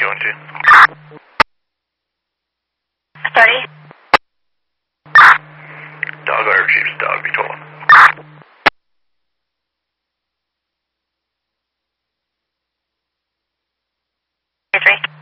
212. Sorry? Dog Otter Chief's dog, be told. Three.